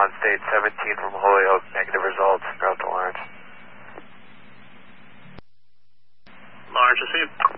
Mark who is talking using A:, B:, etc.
A: on state 17 from Holyoke, negative results, route to Lawrence.
B: Lawrence, received.